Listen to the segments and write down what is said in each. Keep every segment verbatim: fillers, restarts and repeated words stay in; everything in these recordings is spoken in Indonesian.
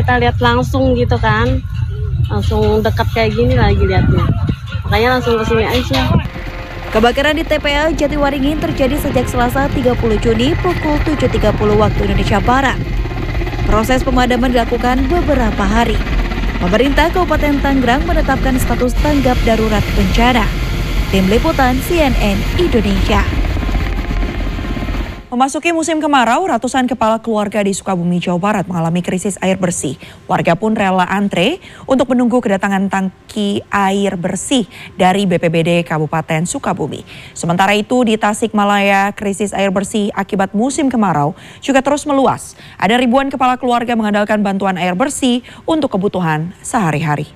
kita lihat langsung gitu kan, langsung dekat kayak gini lagi lihatnya, makanya langsung kesini aja. Kebakaran di T P A Jatiwaringin terjadi sejak Selasa tiga puluh Juni pukul tujuh tiga puluh waktu Indonesia Barat. Proses pemadaman dilakukan beberapa hari. Pemerintah Kabupaten Tangerang menetapkan status tanggap darurat bencana. Tim Liputan C N N Indonesia. Memasuki musim kemarau, ratusan kepala keluarga di Sukabumi, Jawa Barat mengalami krisis air bersih. Warga pun rela antre untuk menunggu kedatangan tangki air bersih dari B P B D Kabupaten Sukabumi. Sementara itu di Tasikmalaya, krisis air bersih akibat musim kemarau juga terus meluas. Ada ribuan kepala keluarga mengandalkan bantuan air bersih untuk kebutuhan sehari-hari.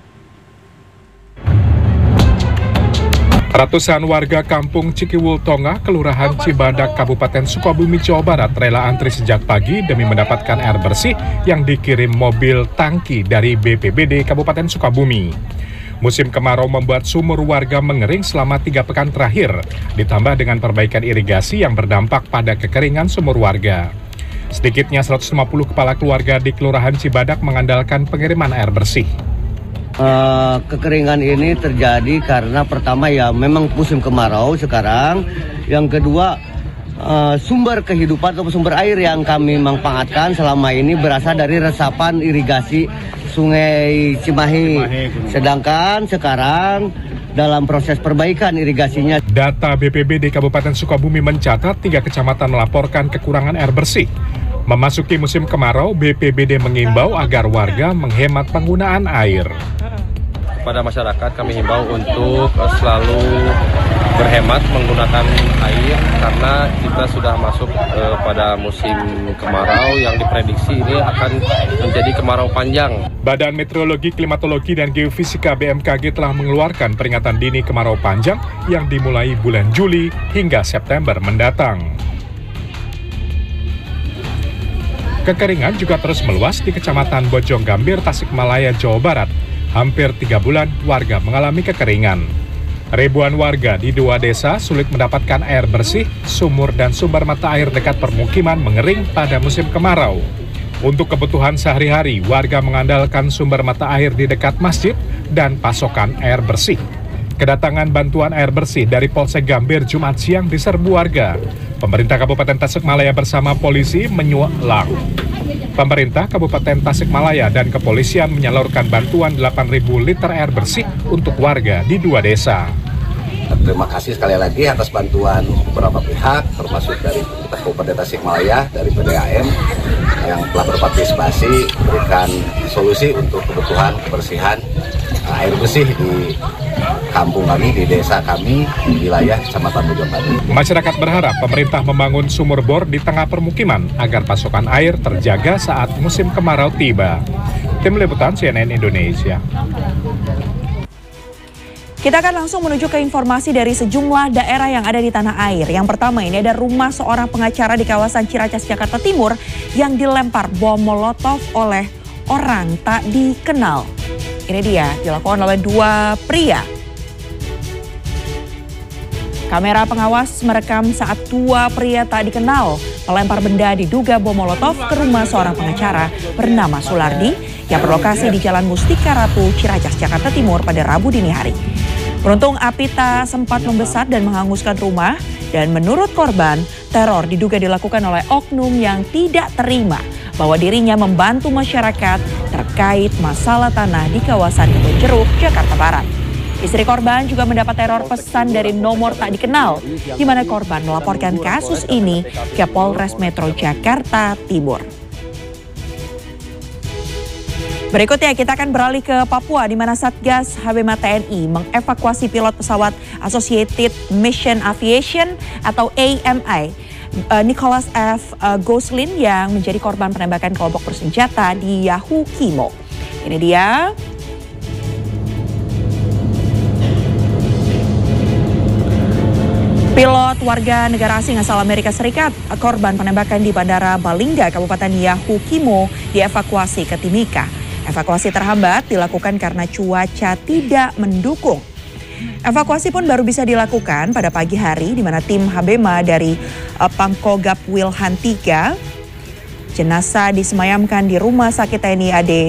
Ratusan warga kampung Cikiwul Tonga, Kelurahan Cibadak, Kabupaten Sukabumi, Jawa Barat rela antri sejak pagi demi mendapatkan air bersih yang dikirim mobil tangki dari B P B D Kabupaten Sukabumi. Musim kemarau membuat sumur warga mengering selama tiga pekan terakhir, ditambah dengan perbaikan irigasi yang berdampak pada kekeringan sumur warga. Sedikitnya seratus lima puluh kepala keluarga di Kelurahan Cibadak mengandalkan pengiriman air bersih. Uh, kekeringan ini terjadi karena pertama ya memang musim kemarau sekarang. Yang kedua uh, sumber kehidupan atau sumber air yang kami manfaatkan selama ini berasal dari resapan irigasi Sungai Cimahi. Sedangkan sekarang dalam proses perbaikan irigasinya. Data B P B D Kabupaten Sukabumi mencatat tiga kecamatan melaporkan kekurangan air bersih. Memasuki musim kemarau, B P B D mengimbau agar warga menghemat penggunaan air. Kepada masyarakat kami himbau untuk selalu berhemat menggunakan air karena kita sudah masuk eh, pada musim kemarau yang diprediksi ini akan menjadi kemarau panjang. Badan Meteorologi, Klimatologi, dan Geofisika B M K G telah mengeluarkan peringatan dini kemarau panjang yang dimulai bulan Juli hingga September mendatang. Kekeringan juga terus meluas di Kecamatan Bojonggambir, Tasikmalaya, Jawa Barat. Hampir tiga bulan warga mengalami kekeringan. Ribuan warga di dua desa sulit mendapatkan air bersih, sumur dan sumber mata air dekat permukiman mengering pada musim kemarau. Untuk kebutuhan sehari-hari, warga mengandalkan sumber mata air di dekat masjid dan pasokan air bersih. Kedatangan bantuan air bersih dari Polsek Gambir Jumat siang diserbu warga. Pemerintah Kabupaten Tasikmalaya bersama polisi menyulang. Pemerintah Kabupaten Tasikmalaya dan kepolisian menyalurkan bantuan delapan ribu liter air bersih untuk warga di dua desa. Terima kasih sekali lagi atas bantuan beberapa pihak, termasuk dari Kabupaten Tasikmalaya, dari P D A M yang telah berpartisipasi memberikan solusi untuk kebutuhan kebersihan air bersih di kampung kami, di desa kami, di wilayah Kecamatan Bojonggambir. Masyarakat berharap pemerintah membangun sumur bor di tengah permukiman agar pasokan air terjaga saat musim kemarau tiba. Tim Liputan C N N Indonesia. Kita akan langsung menuju ke informasi dari sejumlah daerah yang ada di tanah air. Yang pertama ini ada rumah seorang pengacara di kawasan Ciracas, Jakarta Timur yang dilempar bom molotov oleh orang tak dikenal. Ini dia, dilakukan oleh dua pria. Kamera pengawas merekam saat dua pria tak dikenal melempar benda diduga bom molotov ke rumah seorang pengacara bernama Sulardi yang berlokasi di Jalan Mustika Ratu, Ciracas, Jakarta Timur pada Rabu dini hari. Beruntung api tak sempat membesar dan menghanguskan rumah, dan menurut korban, teror diduga dilakukan oleh oknum yang tidak terima bahwa dirinya membantu masyarakat terkait masalah tanah di kawasan Kebonjeruk, Jakarta Barat. Istri korban juga mendapat teror pesan dari nomor tak dikenal, di mana korban melaporkan kasus ini ke Polres Metro Jakarta Timur. Berikutnya kita akan beralih ke Papua, di mana Satgas H B M A T N I mengevakuasi pilot pesawat Associated Mission Aviation atau A M I, Nicholas F. Goslin yang menjadi korban penembakan kelompok bersenjata di Yahukimo. Ini dia. Pilot warga negara asing asal Amerika Serikat, korban penembakan di Bandara Balingga, Kabupaten Yahukimo, dievakuasi ke Timika. Evakuasi terhambat dilakukan karena cuaca tidak mendukung. Evakuasi pun baru bisa dilakukan pada pagi hari, di mana tim H B M A dari uh, Pangkogap Wilhan tiga, jenazah disemayamkan di Rumah Sakit T N I A D